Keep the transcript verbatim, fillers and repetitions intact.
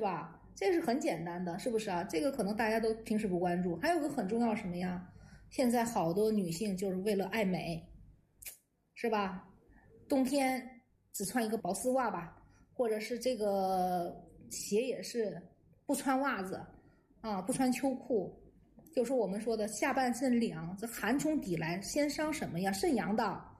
吧？这是很简单的，是不是啊？这个可能大家都平时不关注。还有个很重要什么呀？现在好多女性就是为了爱美，是吧？冬天只穿一个薄丝袜吧，或者是这个鞋也是不穿袜子啊，不穿秋裤。就是我们说的下半身凉，这寒从底来，先伤什么呀？肾阳道。